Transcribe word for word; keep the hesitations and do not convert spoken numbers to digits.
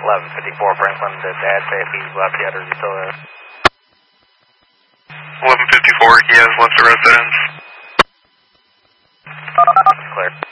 eleven fifty-four Franklin, did Dad say if he's left yet or is he still there? eleven fifty-four, he has left the residence. Clear.